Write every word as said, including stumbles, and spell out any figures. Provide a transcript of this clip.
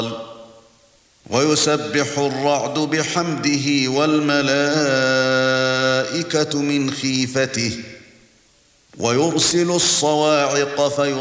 ويسبح الرعد بحمده والملائكة من خيفته ويرسل الصواعق فيصبح